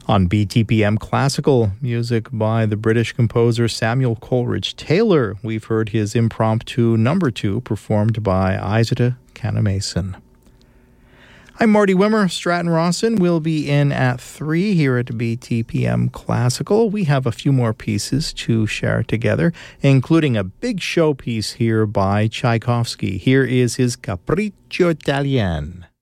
On BTPM Classical, music by the British composer Samuel Coleridge Taylor. We've heard his impromptu number 2 performed by Isata Canamason. I'm Marty Wimmer. Stratton Rawson will be in at 3 here at BTPM Classical. We have a few more pieces to share together, including a big showpiece here by Tchaikovsky. Here is his Capriccio Italien.